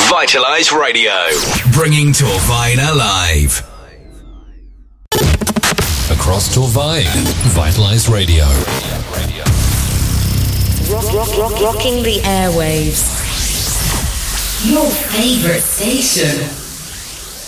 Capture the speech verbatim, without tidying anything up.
Vitalize Radio, bringing Torvine alive. Across Torvine, Vitalize Radio. Rock, rock, rock, rocking the airwaves. Your favorite station.